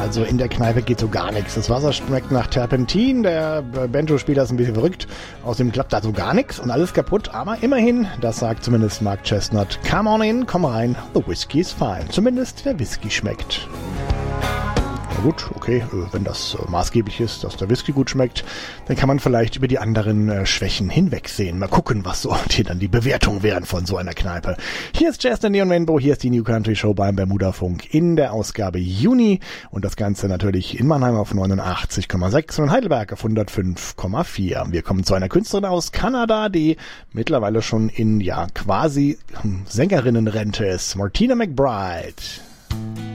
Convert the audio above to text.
also in der Kneipe geht so gar nichts. Das Wasser schmeckt nach Terpentin, der Banjo-Spieler ist ein bisschen verrückt, außerdem klappt da so gar nichts und alles kaputt, aber immerhin, das sagt zumindest Mark Chestnut, come on in, komm rein, the whiskey is fine. Zumindest der Whisky schmeckt. Na gut, okay, wenn das maßgeblich ist, dass der Whisky gut schmeckt, dann kann man vielleicht über die anderen Schwächen hinwegsehen. Mal gucken, was so dann die Bewertungen wären von so einer Kneipe. Hier ist Jazz der Neon Rainbow, hier ist die New Country Show beim Bermuda Funk in der Ausgabe Juni und das Ganze natürlich in Mannheim auf 89,6 und in Heidelberg auf 105,4. Wir kommen zu einer Künstlerin aus Kanada, die mittlerweile schon in quasi Sängerinnenrente ist, Martina McBride.